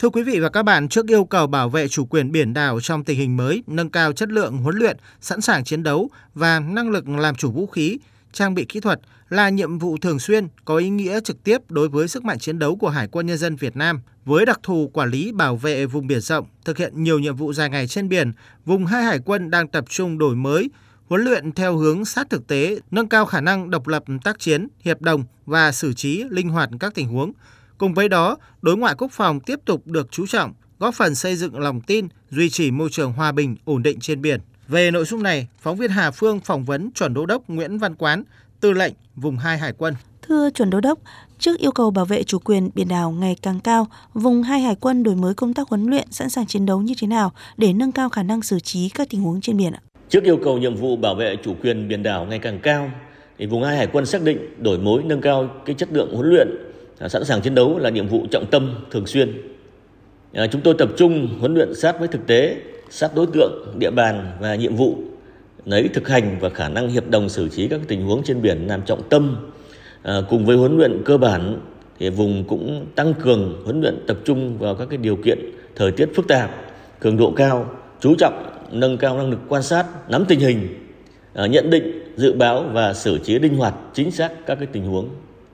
Thưa quý vị và các bạn, trước yêu cầu bảo vệ chủ quyền biển đảo trong tình hình mới, nâng cao chất lượng huấn luyện, sẵn sàng chiến đấu và năng lực làm chủ vũ khí, trang bị kỹ thuật là nhiệm vụ thường xuyên, có ý nghĩa trực tiếp đối với sức mạnh chiến đấu của Hải quân Nhân dân Việt Nam. Với đặc thù quản lý bảo vệ vùng biển rộng, thực hiện nhiều nhiệm vụ dài ngày trên biển, vùng 2 Hải quân đang tập trung đổi mới, huấn luyện theo hướng sát thực tế, nâng cao khả năng độc lập tác chiến, hiệp đồng và xử trí linh hoạt các tình huống. Cùng với đó, đối ngoại quốc phòng tiếp tục được chú trọng, góp phần xây dựng lòng tin, duy trì môi trường hòa bình, ổn định trên biển. Về nội dung này, phóng viên Hà Phương phỏng vấn Chuẩn Đô đốc Nguyễn Văn Quán, Tư lệnh vùng 2 Hải quân. Thưa Chuẩn Đô đốc, trước yêu cầu bảo vệ chủ quyền biển đảo ngày càng cao, vùng 2 Hải quân đổi mới công tác huấn luyện sẵn sàng chiến đấu như thế nào để nâng cao khả năng xử trí các tình huống trên biển ạ? Trước yêu cầu nhiệm vụ bảo vệ chủ quyền biển đảo ngày càng cao, thì vùng 2 Hải quân xác định đổi mới nâng cao chất lượng huấn luyện, sẵn sàng chiến đấu là nhiệm vụ trọng tâm thường xuyên. Chúng tôi tập trung huấn luyện sát với thực tế, sát đối tượng, địa bàn và nhiệm vụ, lấy thực hành và khả năng hiệp đồng xử trí các tình huống trên biển làm trọng tâm. Cùng với huấn luyện cơ bản, thì vùng cũng tăng cường huấn luyện tập trung vào các điều kiện thời tiết phức tạp, cường độ cao, chú trọng nâng cao năng lực quan sát, nắm tình hình, nhận định, dự báo và xử trí linh hoạt, chính xác các tình huống.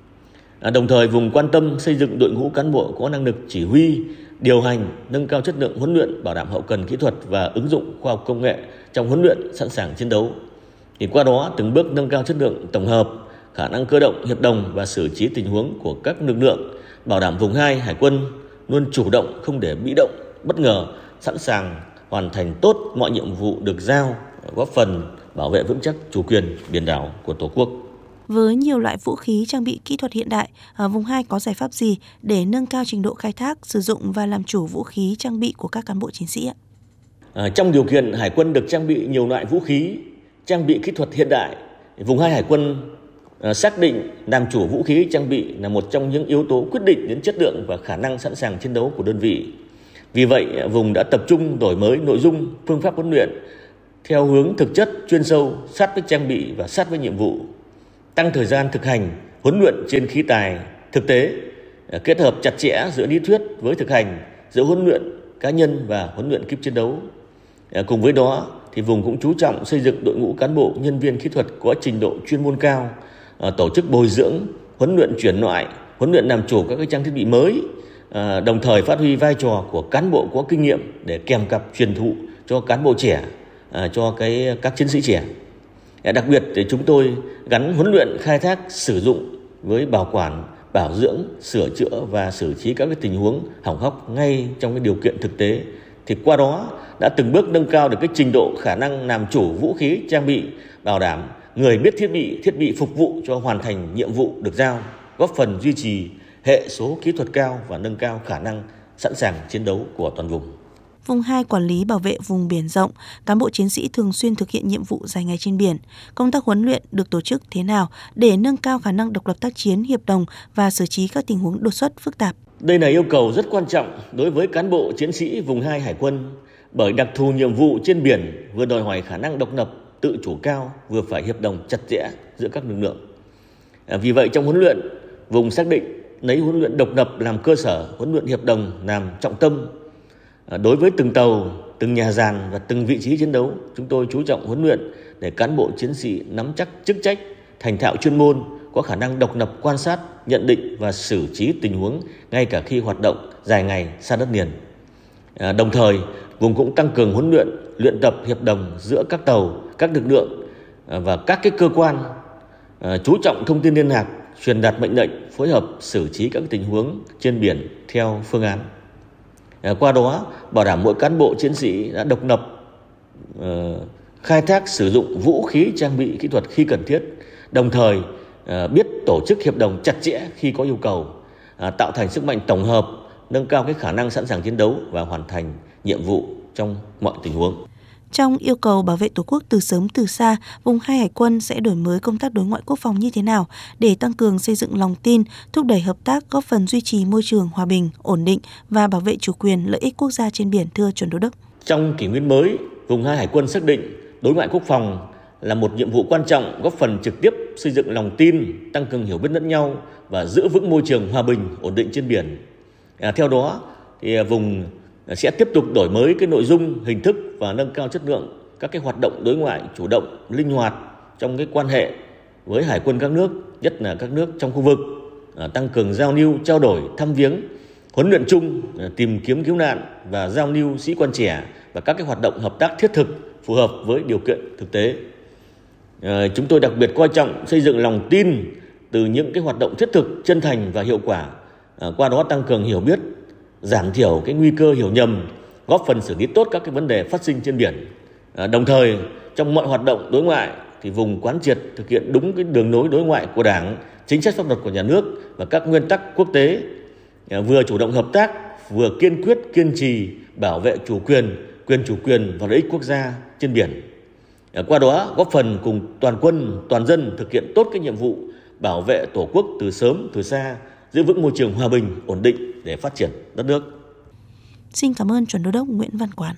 Đồng thời vùng quan tâm xây dựng đội ngũ cán bộ có năng lực chỉ huy, điều hành, nâng cao chất lượng huấn luyện, bảo đảm hậu cần kỹ thuật và ứng dụng khoa học công nghệ trong huấn luyện sẵn sàng chiến đấu. Thì qua đó từng bước nâng cao chất lượng tổng hợp, khả năng cơ động, hiệp đồng và xử trí tình huống của các lực lượng, bảo đảm vùng 2 Hải quân luôn chủ động, không để bị động, bất ngờ, sẵn sàng hoàn thành tốt mọi nhiệm vụ được giao, góp phần bảo vệ vững chắc chủ quyền biển đảo của Tổ quốc. Với nhiều loại vũ khí trang bị kỹ thuật hiện đại, vùng 2 có giải pháp gì để nâng cao trình độ khai thác, sử dụng và làm chủ vũ khí trang bị của các cán bộ chiến sĩ ạ? Trong điều kiện Hải quân được trang bị nhiều loại vũ khí, trang bị kỹ thuật hiện đại, vùng 2 Hải quân xác định làm chủ vũ khí trang bị là một trong những yếu tố quyết định đến chất lượng và khả năng sẵn sàng chiến đấu của đơn vị. Vì vậy, vùng đã tập trung đổi mới nội dung, phương pháp huấn luyện theo hướng thực chất, chuyên sâu, sát với trang bị và sát với nhiệm vụ. Tăng thời gian thực hành, huấn luyện trên khí tài, thực tế, kết hợp chặt chẽ giữa lý thuyết với thực hành, giữa huấn luyện cá nhân và huấn luyện kíp chiến đấu. Cùng với đó, thì vùng cũng chú trọng xây dựng đội ngũ cán bộ, nhân viên kỹ thuật có trình độ chuyên môn cao, tổ chức bồi dưỡng, huấn luyện chuyển loại, huấn luyện làm chủ các trang thiết bị mới, đồng thời phát huy vai trò của cán bộ có kinh nghiệm để kèm cặp truyền thụ cho cán bộ trẻ, cho các chiến sĩ trẻ. Đặc biệt thì chúng tôi gắn huấn luyện khai thác sử dụng với bảo quản, bảo dưỡng, sửa chữa và xử trí các tình huống hỏng hóc ngay trong điều kiện thực tế. Thì qua đó đã từng bước nâng cao được trình độ khả năng làm chủ vũ khí trang bị, bảo đảm người biết thiết bị phục vụ cho hoàn thành nhiệm vụ được giao, góp phần duy trì hệ số kỹ thuật cao và nâng cao khả năng sẵn sàng chiến đấu của toàn vùng. Vùng 2 quản lý bảo vệ vùng biển rộng, cán bộ chiến sĩ thường xuyên thực hiện nhiệm vụ dài ngày trên biển. Công tác huấn luyện được tổ chức thế nào để nâng cao khả năng độc lập tác chiến, hiệp đồng và xử trí các tình huống đột xuất phức tạp? Đây là yêu cầu rất quan trọng đối với cán bộ chiến sĩ vùng 2 Hải quân, bởi đặc thù nhiệm vụ trên biển vừa đòi hỏi khả năng độc lập, tự chủ cao, vừa phải hiệp đồng chặt chẽ giữa các lực lượng. Vì vậy trong huấn luyện, vùng xác định lấy huấn luyện độc lập làm cơ sở, huấn luyện hiệp đồng làm trọng tâm. Đối với từng tàu, từng nhà giàn và từng vị trí chiến đấu, chúng tôi chú trọng huấn luyện để cán bộ chiến sĩ nắm chắc chức trách, thành thạo chuyên môn, có khả năng độc lập quan sát, nhận định và xử trí tình huống ngay cả khi hoạt động dài ngày xa đất liền. Đồng thời, vùng cũng tăng cường huấn luyện, luyện tập hiệp đồng giữa các tàu, các lực lượng và các cơ quan, chú trọng thông tin liên lạc, truyền đạt mệnh lệnh, phối hợp xử trí các tình huống trên biển theo phương án. Qua đó, bảo đảm mỗi cán bộ chiến sĩ đã độc lập khai thác sử dụng vũ khí trang bị kỹ thuật khi cần thiết, đồng thời biết tổ chức hiệp đồng chặt chẽ khi có yêu cầu, tạo thành sức mạnh tổng hợp, nâng cao khả năng sẵn sàng chiến đấu và hoàn thành nhiệm vụ trong mọi tình huống. Trong yêu cầu bảo vệ Tổ quốc từ sớm từ xa, vùng 2 Hải quân sẽ đổi mới công tác đối ngoại quốc phòng như thế nào để tăng cường xây dựng lòng tin, thúc đẩy hợp tác, góp phần duy trì môi trường hòa bình, ổn định và bảo vệ chủ quyền, lợi ích quốc gia trên biển, thưa Chuẩn Đô đốc? Trong kỷ nguyên mới, vùng 2 Hải quân xác định đối ngoại quốc phòng là một nhiệm vụ quan trọng, góp phần trực tiếp xây dựng lòng tin, tăng cường hiểu biết lẫn nhau và giữ vững môi trường hòa bình, ổn định trên biển. Theo đó, thì vùng sẽ tiếp tục đổi mới cái nội dung, hình thức và nâng cao chất lượng các cái hoạt động đối ngoại chủ động, linh hoạt trong cái quan hệ với hải quân các nước, nhất là các nước trong khu vực, tăng cường giao lưu, trao đổi, thăm viếng, huấn luyện chung, tìm kiếm cứu nạn và giao lưu sĩ quan trẻ và các cái hoạt động hợp tác thiết thực phù hợp với điều kiện thực tế. Chúng tôi đặc biệt coi trọng xây dựng lòng tin từ những cái hoạt động thiết thực, chân thành và hiệu quả, qua đó tăng cường hiểu biết, giảm thiểu cái nguy cơ hiểu nhầm, góp phần xử lý tốt các cái vấn đề phát sinh trên biển. Đồng thời trong mọi hoạt động đối ngoại thì vùng quán triệt thực hiện đúng cái đường lối đối ngoại của Đảng, chính sách pháp luật của nhà nước và các nguyên tắc quốc tế, vừa chủ động hợp tác, vừa kiên quyết kiên trì bảo vệ quyền chủ quyền và lợi ích quốc gia trên biển. Qua đó góp phần cùng toàn quân, toàn dân thực hiện tốt cái nhiệm vụ bảo vệ Tổ quốc từ sớm từ xa, giữ vững môi trường hòa bình, ổn định để phát triển đất nước. Xin cảm ơn Chuẩn Đô đốc Nguyễn Văn Quán.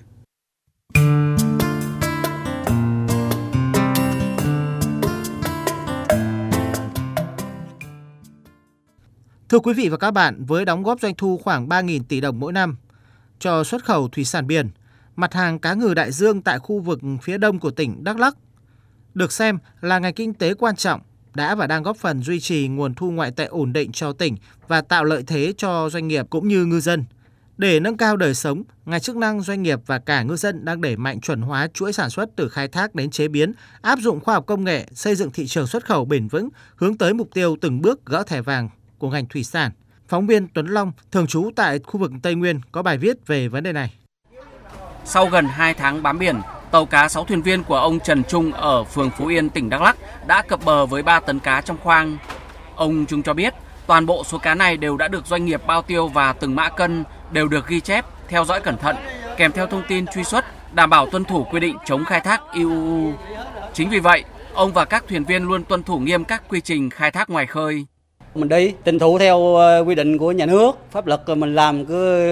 Thưa quý vị và các bạn, với đóng góp doanh thu khoảng 3.000 tỷ đồng mỗi năm cho xuất khẩu thủy sản biển, mặt hàng cá ngừ đại dương tại khu vực phía đông của tỉnh Đắk Lắk được xem là ngành kinh tế quan trọng, đã và đang góp phần duy trì nguồn thu ngoại tệ ổn định cho tỉnh và tạo lợi thế cho doanh nghiệp cũng như ngư dân. Để nâng cao đời sống, ngành chức năng, doanh nghiệp và cả ngư dân đang đẩy mạnh chuẩn hóa chuỗi sản xuất từ khai thác đến chế biến, áp dụng khoa học công nghệ, xây dựng thị trường xuất khẩu bền vững, hướng tới mục tiêu từng bước gỡ thẻ vàng của ngành thủy sản. Phóng viên Tuấn Long, thường trú tại khu vực Tây Nguyên, có bài viết về vấn đề này. Sau gần 2 tháng bám biển, tàu cá 6 thuyền viên của ông Trần Trung ở phường Phú Yên, tỉnh Đắk Lắk đã cập bờ với 3 tấn cá trong khoang. Ông Trung cho biết, toàn bộ số cá này đều đã được doanh nghiệp bao tiêu và từng mã cân đều được ghi chép, theo dõi cẩn thận, kèm theo thông tin truy xuất, đảm bảo tuân thủ quy định chống khai thác IUU. Chính vì vậy, ông và các thuyền viên luôn tuân thủ nghiêm các quy trình khai thác ngoài khơi. Mình đi tuân thủ theo quy định của nhà nước, pháp luật, mình làm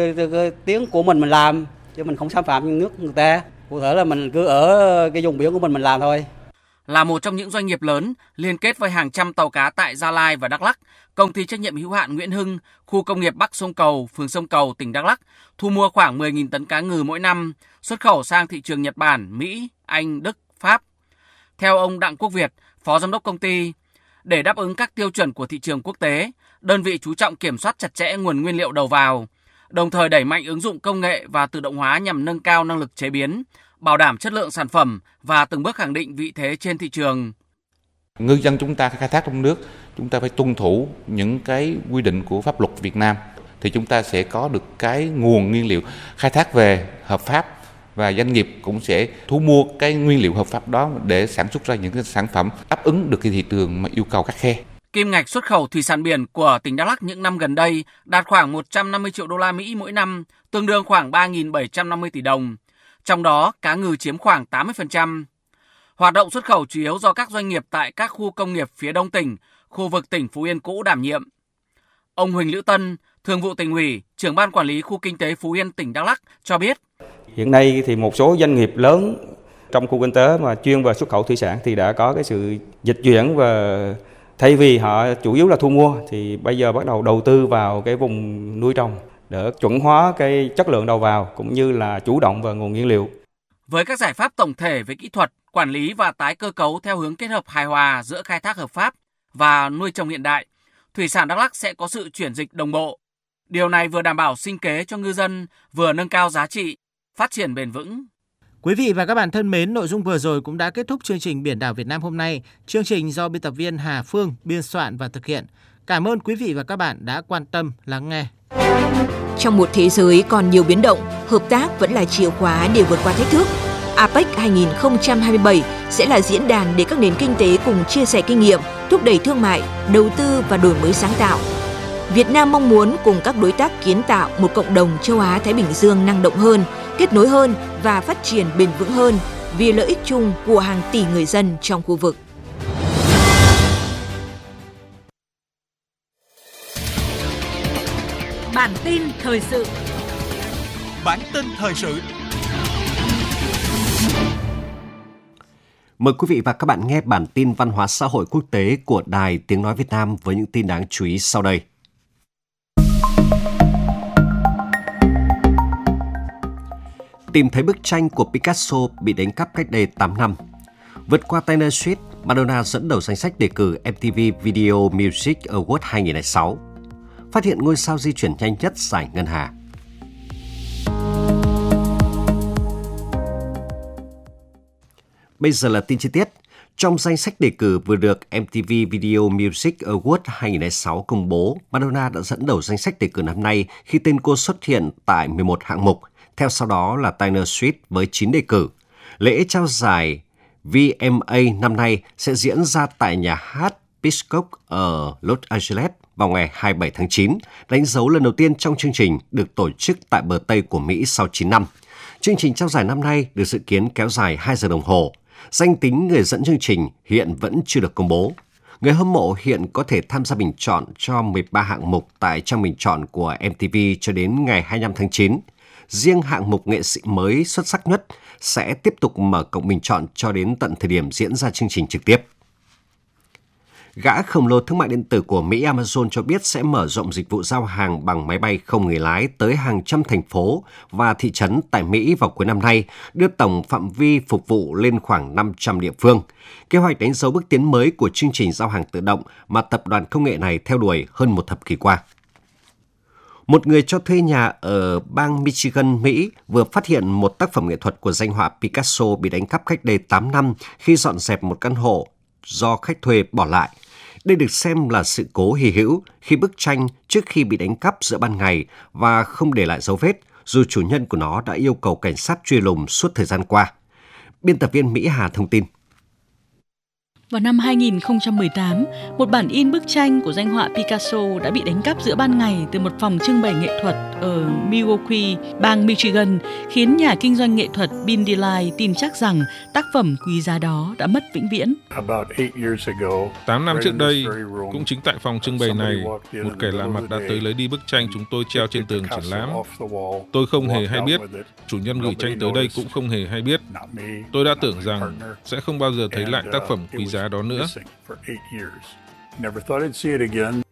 cứ tiếng của mình làm, chứ mình không xâm phạm nước người ta. Cụ thể là mình cứ ở cái vùng biển của mình làm thôi. Là một trong những doanh nghiệp lớn liên kết với hàng trăm tàu cá tại Gia Lai và Đắk Lắk, công ty trách nhiệm hữu hạn Nguyễn Hưng, khu công nghiệp Bắc Sông Cầu, phường Sông Cầu, tỉnh Đắk Lắk thu mua khoảng 10.000 tấn cá ngừ mỗi năm, xuất khẩu sang thị trường Nhật Bản, Mỹ, Anh, Đức, Pháp. Theo ông Đặng Quốc Việt, phó giám đốc công ty, để đáp ứng các tiêu chuẩn của thị trường quốc tế, đơn vị chú trọng kiểm soát chặt chẽ nguồn nguyên liệu đầu vào, đồng thời đẩy mạnh ứng dụng công nghệ và tự động hóa nhằm nâng cao năng lực chế biến, bảo đảm chất lượng sản phẩm và từng bước khẳng định vị thế trên thị trường. Ngư dân chúng ta khai thác trong nước, chúng ta phải tuân thủ những cái quy định của pháp luật Việt Nam, thì chúng ta sẽ có được cái nguồn nguyên liệu khai thác về hợp pháp, và doanh nghiệp cũng sẽ thu mua cái nguyên liệu hợp pháp đó để sản xuất ra những cái sản phẩm đáp ứng được cái thị trường mà yêu cầu khắt khe. Kim ngạch xuất khẩu thủy sản biển của tỉnh Đắk Lắk những năm gần đây đạt khoảng 150 triệu đô la Mỹ mỗi năm, tương đương khoảng 3.750 tỷ đồng. Trong đó, cá ngừ chiếm khoảng 80%. Hoạt động xuất khẩu chủ yếu do các doanh nghiệp tại các khu công nghiệp phía đông tỉnh, khu vực tỉnh Phú Yên cũ đảm nhiệm. Ông Huỳnh Lữ Tân, Thường vụ Tỉnh ủy, trưởng ban quản lý khu kinh tế Phú Yên, tỉnh Đắk Lắk cho biết. Hiện nay thì một số doanh nghiệp lớn trong khu kinh tế mà chuyên về xuất khẩu thủy sản thì đã có cái sự dịch chuyển, và thay vì họ chủ yếu là thu mua thì bây giờ bắt đầu đầu tư vào cái vùng nuôi trồng để chuẩn hóa cái chất lượng đầu vào cũng như là chủ động về nguồn nguyên liệu. Với các giải pháp tổng thể về kỹ thuật, quản lý và tái cơ cấu theo hướng kết hợp hài hòa giữa khai thác hợp pháp và nuôi trồng hiện đại, thủy sản Đắk Lắk sẽ có sự chuyển dịch đồng bộ. Điều này vừa đảm bảo sinh kế cho ngư dân, vừa nâng cao giá trị, phát triển bền vững. Quý vị và các bạn thân mến, nội dung vừa rồi cũng đã kết thúc chương trình Biển đảo Việt Nam hôm nay. Chương trình do biên tập viên Hà Phương biên soạn và thực hiện. Cảm ơn quý vị và các bạn đã quan tâm lắng nghe. Trong một thế giới còn nhiều biến động, hợp tác vẫn là chìa khóa để vượt qua thách thức. APEC 2027 sẽ là diễn đàn để các nền kinh tế cùng chia sẻ kinh nghiệm, thúc đẩy thương mại, đầu tư và đổi mới sáng tạo. Việt Nam mong muốn cùng các đối tác kiến tạo một cộng đồng châu Á-Thái Bình Dương năng động hơn, kết nối hơn và phát triển bền vững hơn vì lợi ích chung của hàng tỷ người dân trong khu vực. Bản tin thời sự. Bản tin thời sự. Mời quý vị và các bạn nghe bản tin văn hóa xã hội quốc tế của Đài Tiếng Nói Việt Nam với những tin đáng chú ý sau đây. tìm thấy bức tranh của Picasso bị đánh cắp cách đây 8 năm. Vượt qua Taylor Swift, Madonna dẫn đầu danh sách đề cử MTV Video Music Award 2006. Phát hiện ngôi sao di chuyển nhanh nhất giải ngân hà. Bây giờ là tin chi tiết. Trong danh sách đề cử vừa được MTV Video Music Award 2006 công bố, Madonna đã dẫn đầu danh sách đề cử năm nay khi tên cô xuất hiện tại 11 hạng mục. Theo sau đó là Taylor Swift với 9 đề cử. Lễ trao giải VMA năm nay sẽ diễn ra tại nhà hát Peacock ở Los Angeles vào ngày 27 tháng 9, đánh dấu lần đầu tiên trong chương trình được tổ chức tại bờ Tây của Mỹ sau 9 năm. Chương trình trao giải năm nay được dự kiến kéo dài 2 giờ đồng hồ. Danh tính người dẫn chương trình hiện vẫn chưa được công bố. Người hâm mộ hiện có thể tham gia bình chọn cho 13 hạng mục tại trang bình chọn của MTV cho đến ngày 25 tháng 9. Riêng hạng mục nghệ sĩ mới xuất sắc nhất sẽ tiếp tục mở cổng bình chọn cho đến tận thời điểm diễn ra chương trình trực tiếp. Gã khổng lồ thương mại điện tử của Mỹ Amazon cho biết sẽ mở rộng dịch vụ giao hàng bằng máy bay không người lái tới hàng trăm thành phố và thị trấn tại Mỹ vào cuối năm nay, đưa tổng phạm vi phục vụ lên khoảng 500 địa phương. Kế hoạch đánh dấu bước tiến mới của chương trình giao hàng tự động mà tập đoàn công nghệ này theo đuổi hơn một thập kỷ qua. Một người cho thuê nhà ở bang Michigan, Mỹ vừa phát hiện một tác phẩm nghệ thuật của danh họa Picasso bị đánh cắp cách đây 8 năm khi dọn dẹp một căn hộ do khách thuê bỏ lại. Đây được xem là sự cố hy hữu khi bức tranh trước khi bị đánh cắp giữa ban ngày và không để lại dấu vết, dù chủ nhân của nó đã yêu cầu cảnh sát truy lùng suốt thời gian qua. Biên tập viên Mỹ Hà thông tin. Vào năm 2018, một bản in bức tranh của danh họa Picasso đã bị đánh cắp giữa ban ngày từ một phòng trưng bày nghệ thuật ở Milwaukee, bang Michigan, khiến nhà kinh doanh nghệ thuật Bill Delight tin chắc rằng tác phẩm quý giá đó đã mất vĩnh viễn. 8 năm trước đây, cũng chính tại phòng trưng bày này, một kẻ lạ mặt đã tới lấy đi bức tranh chúng tôi treo trên tường triển lãm. Tôi không hề hay biết, chủ nhân gửi tranh tới đây cũng không hề hay biết. Tôi đã tưởng rằng sẽ không bao giờ thấy lại tác phẩm quý giá đó nữa.